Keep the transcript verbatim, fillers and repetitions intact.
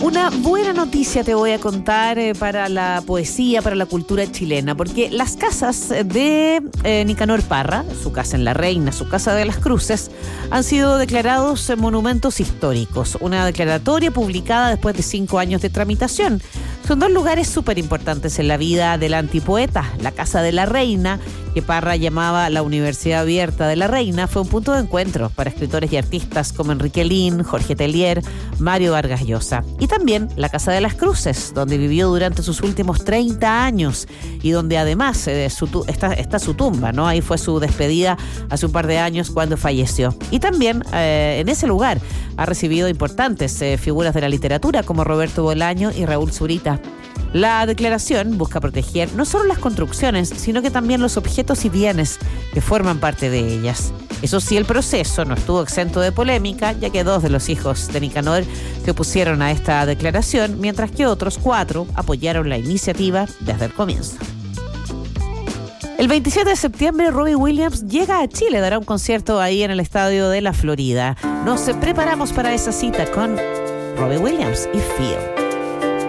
Una buena noticia te voy a contar eh, para la poesía, para la cultura chilena, porque las casas de eh, Nicanor Parra, su casa en La Reina, su casa de las Cruces, han sido declarados eh, monumentos históricos. Una declaratoria publicada después de cinco años de tramitación. Son dos lugares súper importantes en la vida del antipoeta. La casa de La Reina, que Parra llamaba la Universidad Abierta de La Reina, fue un punto de encuentro para escritores y artistas como Enrique Lin, Jorge Tellier, Mario Vargas Llosa. Y también la Casa de las Cruces, donde vivió durante sus últimos treinta años y donde además eh, su tu- está, está su tumba, ¿no? Ahí fue su despedida hace un par de años cuando falleció. Y también eh, en ese lugar ha recibido importantes eh, figuras de la literatura como Roberto Bolaño y Raúl Zurita. La declaración busca proteger no solo las construcciones, sino que también los objetos y bienes que forman parte de ellas. Eso sí, el proceso no estuvo exento de polémica, ya que dos de los hijos de Nicanor se opusieron a esta declaración, mientras que otros cuatro apoyaron la iniciativa desde el comienzo. El veintisiete de septiembre, Robbie Williams llega a Chile, dará un concierto ahí en el Estadio de la Florida. Nos preparamos para esa cita con Robbie Williams y Feel.